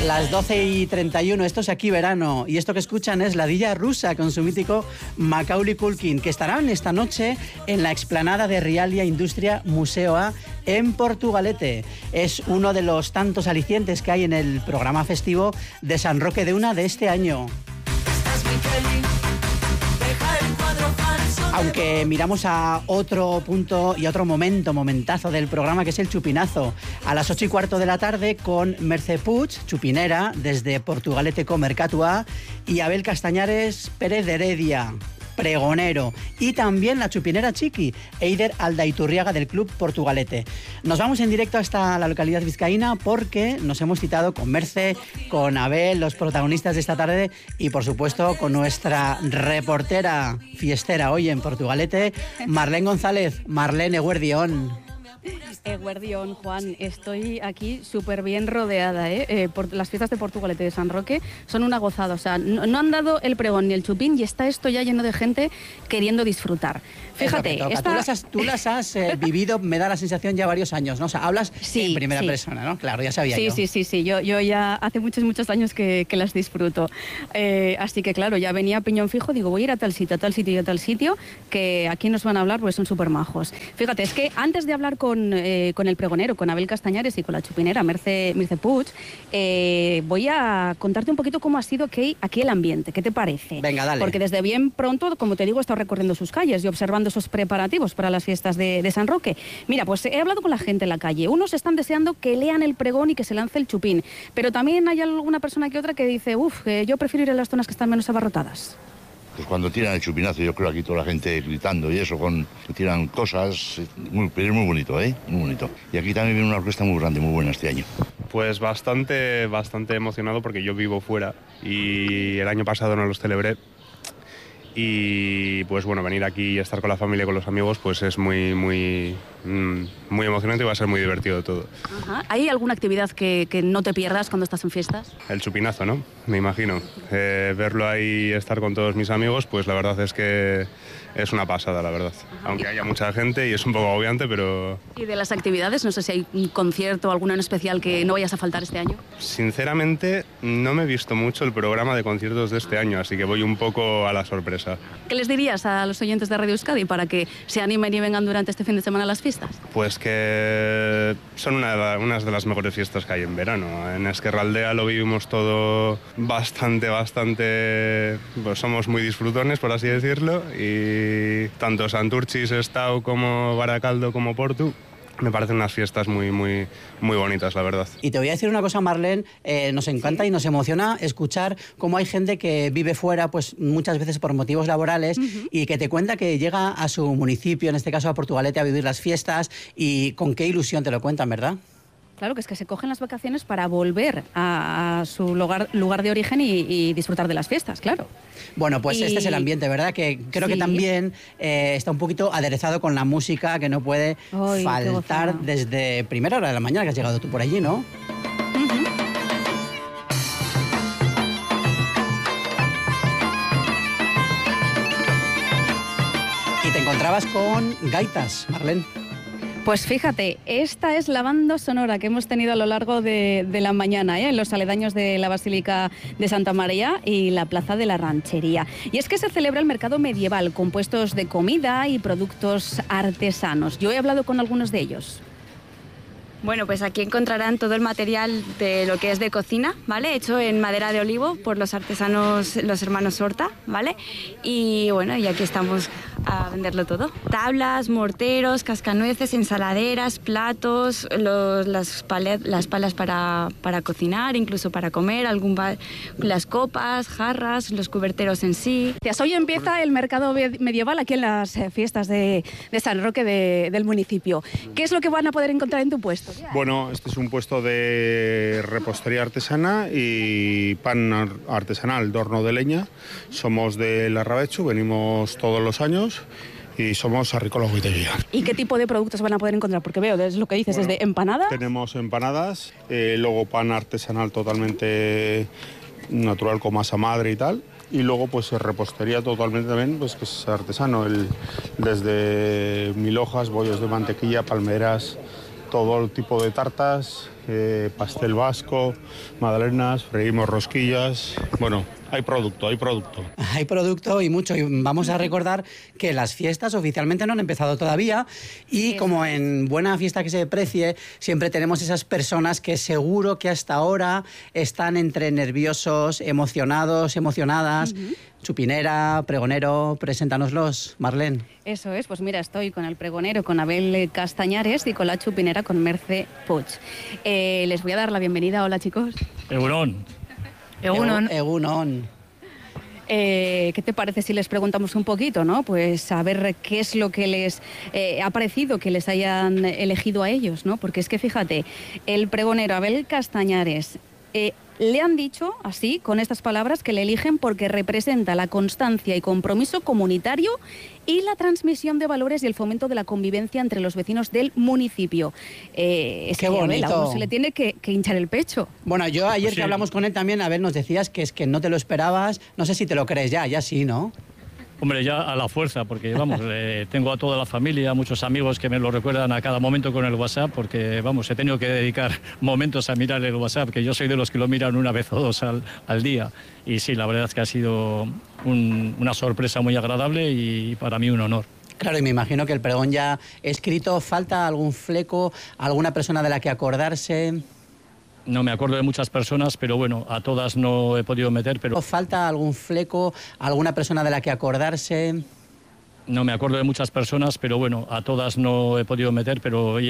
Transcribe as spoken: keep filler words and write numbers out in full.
Las doce y treinta y uno, esto es Aquí Verano, y esto que escuchan es La Dilla Rusa con su mítico Macaulay Culkin, que estarán esta noche en la explanada de Rialia Industria Museo A en Portugalete. Es uno de los tantos alicientes que hay en el programa festivo de San Roque de Una de este año. Aunque miramos a otro punto y otro momento, momentazo del programa, que es el chupinazo. A las ocho y cuarto de la tarde con Mercè Puig, chupinera, desde Portugalete con Mercatua, y Abel Castañares Pérez de Heredia, pregonero, y también la chupinera Chiqui, Eider Aldaiturriaga del Club Portugalete. Nos vamos en directo hasta la localidad vizcaína porque nos hemos citado con Merce, con Abel, los protagonistas de esta tarde, y por supuesto con nuestra reportera fiestera hoy en Portugalete, Marlene González. Marlene, Eguerdión. Eguerdión, Juan, estoy aquí súper bien rodeada, ¿eh? Eh, por, las fiestas de Portugalete de San Roque son una gozada, o sea, no, no han dado el pregón ni el chupín y está esto ya lleno de gente queriendo disfrutar. Fíjate, esta... tú las has, tú las has eh, vivido, me da la sensación, ya varios años, ¿no? O sea, hablas sí, en primera sí. persona, ¿no? Claro, ya sabía sí, yo. Sí, sí, sí, yo, yo ya hace muchos, muchos años que, que las disfruto. Eh, así que claro, ya venía a piñón fijo, digo, voy a ir a tal sitio, a tal sitio y a tal sitio, que aquí nos van a hablar, pues son súper majos. Fíjate, es que antes de hablar con, eh, con el pregonero, con Abel Castañares y con la chupinera Mercè, Mercè Puig, eh, voy a contarte un poquito cómo ha sido aquí, aquí el ambiente. ¿Qué te parece? Venga, dale. Porque desde bien pronto, como te digo, he estado recorriendo sus calles y observando esos preparativos para las fiestas de, de San Roque. Mira, pues he hablado con la gente en la calle. Unos están deseando que lean el pregón y que se lance el chupín, pero también hay alguna persona que otra que dice, uff, eh, yo prefiero ir a las zonas que están menos abarrotadas. Pues cuando tiran el chupinazo, yo creo aquí toda la gente gritando y eso, con tiran cosas, muy, pero es muy bonito, ¿eh? Muy bonito. Y aquí también viene una orquesta muy grande, muy buena este año. Pues bastante, bastante emocionado porque yo vivo fuera y el año pasado no los celebré. Y pues bueno, venir aquí y estar con la familia y con los amigos pues es muy muy muy emocionante y va a ser muy divertido todo. Ajá. ¿Hay alguna actividad que, que no te pierdas cuando estás en fiestas? El chupinazo, ¿no? Me imagino. Eh, verlo ahí y estar con todos mis amigos, pues la verdad es que es una pasada, la verdad. Ajá. Aunque haya mucha gente y es un poco agobiante, pero... ¿Y de las actividades? No sé si hay un concierto o alguna en especial que no vayas a faltar este año. Sinceramente, no me he visto mucho el programa de conciertos de este año, así que voy un poco a la sorpresa. ¿Qué les dirías a los oyentes de Radio Euskadi para que se animen y vengan durante este fin de semana a las fiestas? Pues que son una de la, unas de las mejores fiestas que hay en verano. En Esquerraldea lo vivimos todo bastante, bastante... Pues somos muy disfrutones, por así decirlo, y tanto Santurtzi, Sestao como Baracaldo como Portu me parecen unas fiestas muy, muy, muy bonitas, la verdad. Y te voy a decir una cosa, Marlene, eh, nos encanta, ¿sí?, y nos emociona escuchar cómo hay gente que vive fuera, pues muchas veces por motivos laborales, uh-huh, y que te cuenta que llega a su municipio, en este caso a Portugalete, a vivir las fiestas, y con qué ilusión te lo cuentan, ¿verdad? Claro, que es que se cogen las vacaciones para volver a, a su lugar, lugar de origen y, y disfrutar de las fiestas, claro. Bueno, pues y... este es el ambiente, ¿verdad? Que creo sí. que también eh, está un poquito aderezado con la música, que no puede Ay, faltar desde primera hora de la mañana, que has llegado tú por allí, ¿no? Uh-huh. Y te encontrabas con gaitas, Marlene. Pues fíjate, esta es la banda sonora que hemos tenido a lo largo de, de la mañana, ¿eh? En los aledaños de la Basílica de Santa María y la Plaza de la Ranchería. Y es que se celebra el mercado medieval con puestos de comida y productos artesanos. Yo he hablado con algunos de ellos. Bueno, pues aquí encontrarán todo el material de lo que es de cocina, ¿vale? Hecho en madera de olivo por los artesanos, los hermanos Horta, ¿vale? Y bueno, y aquí estamos a venderlo todo. Tablas, morteros, cascanueces, ensaladeras, platos, los, las, palet, las palas para, para cocinar, incluso para comer, algún ba- las copas, jarras, los cuberteros en sí. Hoy empieza el mercado medieval aquí en las fiestas de, de San Roque de, del municipio. ¿Qué es lo que van a poder encontrar en tu puesto? Bueno, este es un puesto de repostería artesana y pan artesanal de horno de leña. Somos de Larrabechu, venimos todos los años y somos arqueólogos y teguía. ¿Y qué tipo de productos van a poder encontrar? Porque veo, es lo que dices, bueno, desde empanadas. Tenemos empanadas, eh, luego pan artesanal totalmente natural con masa madre y tal. Y luego pues repostería totalmente también, pues que es artesano, el, desde mil hojas, bollos de mantequilla, palmeras, todo tipo de tartas eh, pastel vasco, magdalenas, freímos rosquillas. Bueno, hay producto, hay producto. Hay producto y mucho. Y vamos a recordar que las fiestas oficialmente no han empezado todavía y como en buena fiesta que se precie, siempre tenemos esas personas que seguro que hasta ahora están entre nerviosos, emocionados, emocionadas. Uh-huh. Chupinera, pregonero, preséntanoslos, Marlene. Eso es, pues mira, estoy con el pregonero, con Abel Castañares y con la chupinera, con Merce Puig. Eh, les voy a dar la bienvenida. Hola, chicos. Egunon. Egunon. Egunon. Eh, ¿Qué te parece si les preguntamos un poquito, no? Pues a ver qué es lo que les eh, ha parecido que les hayan elegido a ellos, ¿no? Porque es que fíjate, el pregonero Abel Castañares eh, le han dicho, así, con estas palabras, que le eligen porque representa la constancia y compromiso comunitario y la transmisión de valores y el fomento de la convivencia entre los vecinos del municipio. Eh, es Qué que bonito. A uno se le tiene que, que hinchar el pecho. Bueno, yo ayer Pues sí. que hablamos con él también, Abel, nos decías que es que no te lo esperabas. No sé si te lo crees ya, ya sí, ¿no? Hombre, ya a la fuerza, porque vamos, eh, tengo a toda la familia, muchos amigos que me lo recuerdan a cada momento con el WhatsApp, porque vamos, he tenido que dedicar momentos a mirar el WhatsApp, que yo soy de los que lo miran una vez o dos al, al día. Y sí, la verdad es que ha sido un, una sorpresa muy agradable y para mí un honor. Claro, y me imagino que el pregón ya escrito, ¿falta algún fleco, alguna persona de la que acordarse? No me acuerdo de muchas personas, pero bueno, a todas no he podido meter, pero... ¿Falta algún fleco, alguna persona de la que acordarse? No me acuerdo de muchas personas, pero bueno, a todas no he podido meter, pero...